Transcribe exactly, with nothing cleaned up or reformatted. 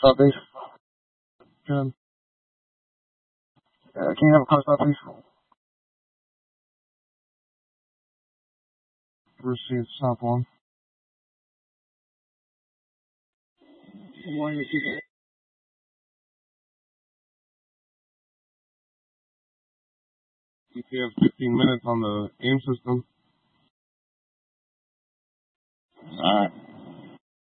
Southeast. Good. Uh, can you have a car Southeast? Received South one. One, you have fifteen minutes on the game system. Alright.